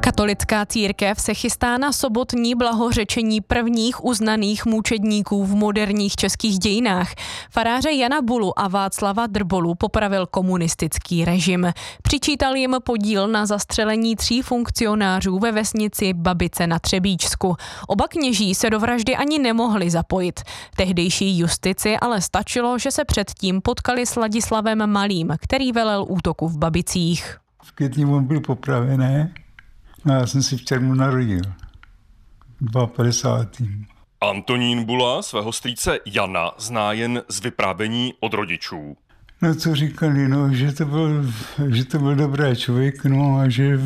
Katolická církev se chystá na sobotní blahořečení prvních uznaných mučedníků v moderních českých dějinách. Faráře Jana Bulu a Václava Drbolu popravil komunistický režim. Přičítal jim podíl na zastřelení 3 funkcionářů ve vesnici Babice na Třebíčsku. Oba kněží se do vraždy ani nemohli zapojit. Tehdejší justici ale stačilo, že se předtím potkali s Ladislavem Malým, který velel útoku v Babicích. V květnu on byl popravený. No, já jsem si v červnu narodil. 52. Antonín Bula svého strýce Jana zná jen z vyprávění od rodičů. No co říkali, no, že to byl dobrý člověk, no a že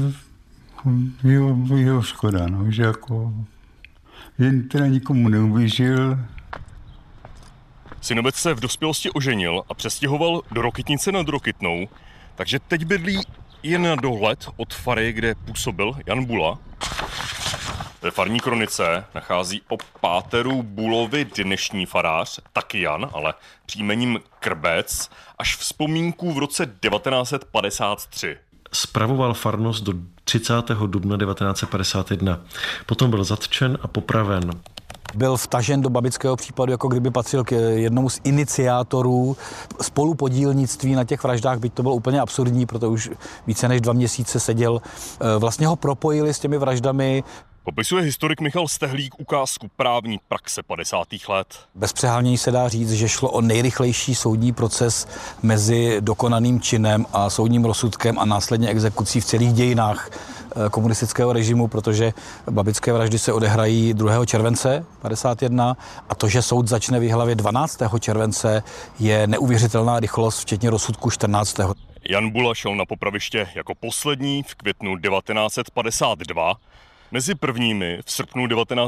jeho škoda, no, že jako jen teda nikomu neublížil. Synovec se v dospělosti oženil a přestěhoval do Rokytnice nad Rokytnou, takže teď bydlí jen na dohled od fary, kde působil Jan Bula. Ve farní kronice nachází o páteru Bulovi dnešní farář, taky Jan, ale příjmením Krbec, až vzpomínku v roce 1953. Spravoval farnost do 30. dubna 1951. Potom byl zatčen a popraven. Byl vtažen do babického případu, jako kdyby patřil k jednomu z iniciátorů spolupodílnictví na těch vraždách, byť to bylo úplně absurdní, protože už více než 2 měsíce seděl. Vlastně ho propojili s těmi vraždami. Popisuje historik Michal Stehlík ukázku právní praxe 50. let. Bez přehánění se dá říct, že šlo o nejrychlejší soudní proces mezi dokonaným činem a soudním rozsudkem a následně exekucí v celých dějinách komunistického režimu, protože babické vraždy se odehrají 2. července 51 a to, že soud začne v Jihlavě 12. července, je neuvěřitelná rychlost, včetně rozsudku 14. Jan Bula šel na popraviště jako poslední v květnu 1952. Mezi prvními v srpnu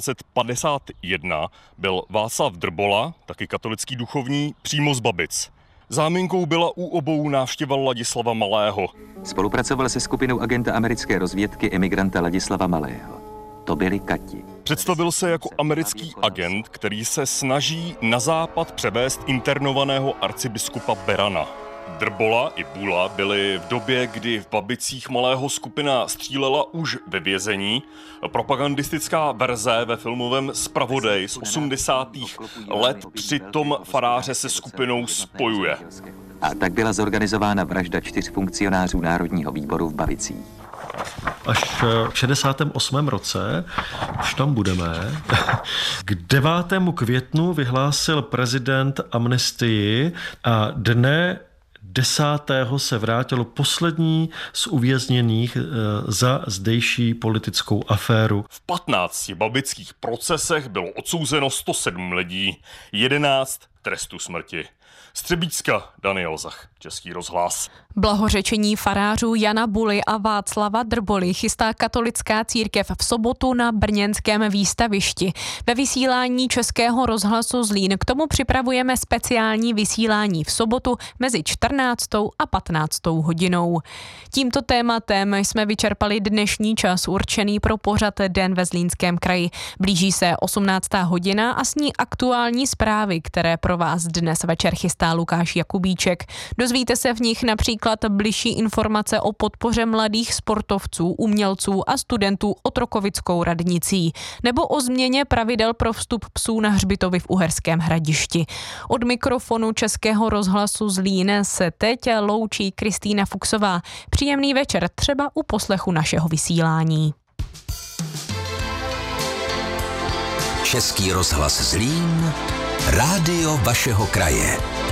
1951 byl Václav Drbola, taky katolický duchovní, přímo z Babic. Záminkou byla u obou návštěva Ladislava Malého. Spolupracoval se skupinou agenta americké rozvědky emigranta Ladislava Malého. To byli Kati. Představil se jako americký agent, který se snaží na západ převést internovaného arcibiskupa Berana. Drbola i Bula byli v době, kdy v Babicích Malého skupina střílela, už ve vězení. Propagandistická verze ve filmovém Zpravodaj z 80. let přitom faráře se skupinou spojuje. A tak byla zorganizována vražda 4 funkcionářů Národního výboru v Babicích. Až v 68. roce, už tam budeme, k 9. květnu vyhlásil prezident amnestii a dne 10. se vrátilo poslední z uvězněných za zdejší politickou aféru. V 15 babických procesech bylo odsouzeno 107 lidí, 11 trestu smrti. Z Třebíčska Daniel Zach, Český rozhlas. Blahořečení farářů Jana Buly a Václava Drboly chystá katolická církev v sobotu na brněnském výstavišti. Ve vysílání Českého rozhlasu Zlín k tomu připravujeme speciální vysílání v sobotu mezi 14. a 15. hodinou. Tímto tématem jsme vyčerpali dnešní čas určený pro pořad Den ve Zlínském kraji. Blíží se 18. hodina a s ní aktuální zprávy, které pro vás dnes večer chystá Lukáš Jakubíček. Dozvíte se v nich například bližší informace o podpoře mladých sportovců, umělců a studentů Otrokovickou radnicí nebo o změně pravidel pro vstup psů na hřbitovy v Uherském Hradišti. Od mikrofonu Českého rozhlasu Zlín se teď loučí Kristýna Fuchsová. Příjemný večer třeba u poslechu našeho vysílání. Český rozhlas Zlín, rádio vašeho kraje.